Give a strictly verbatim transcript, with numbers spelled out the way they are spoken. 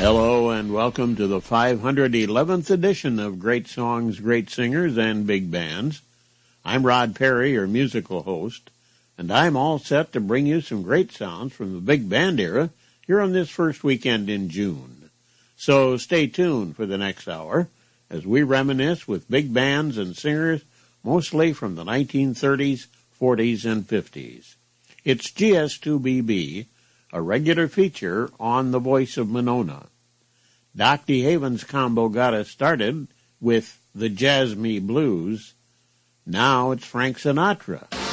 Hello and welcome to the five hundred eleventh edition of Great Songs, Great Singers, and Big Bands. I'm Rod Perry, your musical host, and I'm all set to bring you some great sounds from the big band era here on this first weekend in June. So stay tuned for the next hour as we reminisce with big bands and singers, mostly from the nineteen thirties, forties, and fifties. It's G S two B B, a regular feature on The Voice of Monona. Doc DeHaven's combo got us started with the Jazz Me Blues. Now it's Frank Sinatra.